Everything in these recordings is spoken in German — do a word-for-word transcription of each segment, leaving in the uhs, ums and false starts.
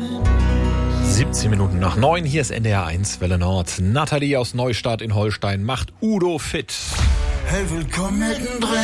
siebzehn Minuten nach neun, hier ist N D R eins, Welle Nord. Nathalie aus Neustadt in Holstein macht Udo fit. Hey, willkommen mittendrin.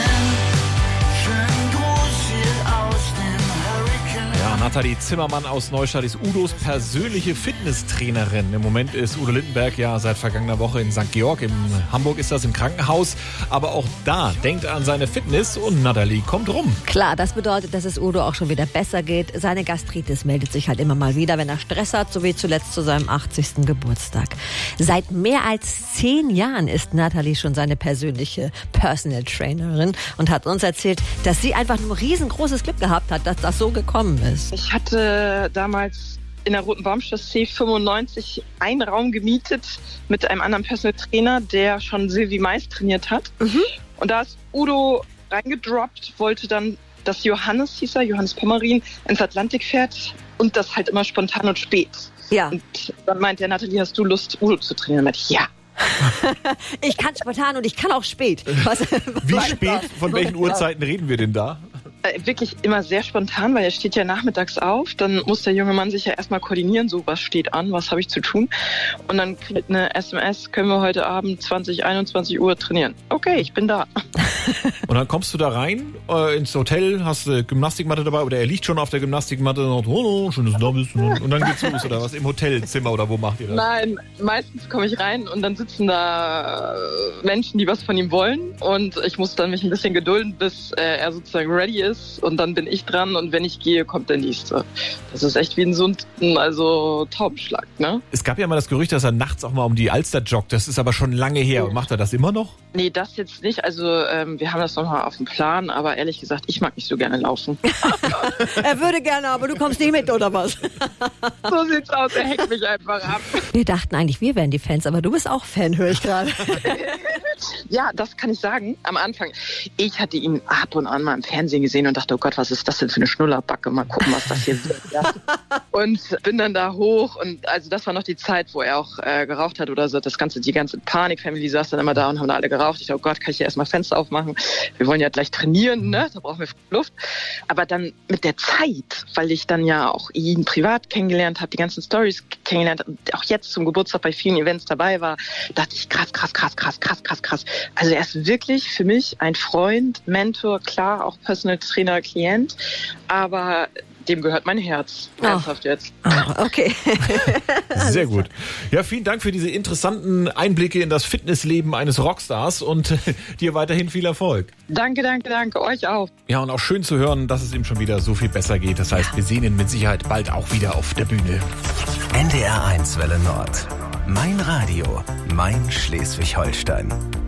Schönen Gruß hier aus dem Hurricane. Ja, Nathalie Zimmermann aus Neustadt ist Udos persönliche Fitnesstrainerin. Im Moment ist Udo Lindenberg ja seit vergangener Woche in Sankt Georg. In Hamburg ist das im Krankenhaus. Aber auch da denkt er an seine Fitness und Nathalie kommt rum. Klar, das bedeutet, dass es Udo auch schon wieder besser geht. Seine Gastritis meldet sich halt immer mal wieder, wenn er Stress hat, so wie zuletzt zu seinem achtzigsten Geburtstag. Seit mehr als zehn Jahren ist Nathalie schon seine persönliche Personal Trainerin und hat uns erzählt, dass sie einfach ein riesengroßes Glück gehabt hat, dass das so gekommen ist. Ich hatte damals in der Roten Baumchaussee fünfundneunzig einen Raum gemietet mit einem anderen Personal Trainer, der schon Sylvie Mais trainiert hat. Mhm. Und da ist Udo reingedroppt, wollte dann, dass Johannes, hieß er, Johannes Pommerin, ins Atlantik fährt und das halt immer spontan und spät. Ja. Und dann meinte er, Nathalie, hast du Lust, Udo zu trainieren? Und ich, ja. Ich kann spontan und ich kann auch spät. Was, Wie spät? Von welchen Uhrzeiten reden wir denn da? Wirklich immer sehr spontan, weil er steht ja nachmittags auf. Dann muss der junge Mann sich ja erstmal koordinieren, so was steht an, was habe ich zu tun. Und dann kriegt eine S M S, können wir heute Abend zwanzig, einundzwanzig Uhr trainieren. Okay, ich bin da. Und dann kommst du da rein äh, ins Hotel, hast eine Gymnastikmatte dabei oder er liegt schon auf der Gymnastikmatte und sagt, oh, schön, dass du da bist. Und dann geht's los oder was? Im Hotelzimmer oder wo macht ihr das? Nein, meistens komme ich rein und dann sitzen da Menschen, die was von ihm wollen. Und ich muss dann mich ein bisschen gedulden, bis äh, er sozusagen ready ist. Und dann bin ich dran und wenn ich gehe, kommt der Nächste. Das ist echt wie ein Sunden, also Taubenschlag, ne? Es gab ja mal das Gerücht, dass er nachts auch mal um die Alster joggt. Das ist aber schon lange her. Macht er das immer noch? Nee, das jetzt nicht. Also ähm, wir haben das nochmal auf dem Plan, aber ehrlich gesagt, ich mag nicht so gerne laufen. Er würde gerne, aber du kommst nicht mit, oder was? So sieht's aus, er hängt mich einfach ab. Wir dachten eigentlich, wir wären die Fans, aber du bist auch Fan, höre ich gerade. Ja, das kann ich sagen. Am Anfang, ich hatte ihn ab und an mal im Fernsehen gesehen und dachte, oh Gott, was ist das denn für eine Schnullerbacke? Mal gucken, was das hier wird. Ja. Und bin dann da hoch und also das war noch die Zeit, wo er auch äh, geraucht hat oder so. Das ganze, die ganze Panik-Family saß dann immer da und haben da alle geraucht. Ich dachte, oh Gott, kann ich hier erstmal Fenster aufmachen? Wir wollen ja gleich trainieren, ne? Da brauchen wir Luft. Aber dann mit der Zeit, weil ich dann ja auch ihn privat kennengelernt habe, die ganzen Stories kennengelernt und auch jetzt zum Geburtstag bei vielen Events dabei war, dachte ich, krass, krass, krass, krass, krass, krass, krass. Also er ist wirklich für mich ein Freund, Mentor, klar, auch Personal Trainer, Klient, aber dem gehört mein Herz. Oh. Ernsthaft jetzt. Oh, okay. Sehr gut. Ja, vielen Dank für diese interessanten Einblicke in das Fitnessleben eines Rockstars und dir weiterhin viel Erfolg. Danke, danke, danke. Euch auch. Ja, und auch schön zu hören, dass es ihm schon wieder so viel besser geht. Das heißt, wir sehen ihn mit Sicherheit bald auch wieder auf der Bühne. N D R eins Welle Nord. Mein Radio. Mein Schleswig-Holstein.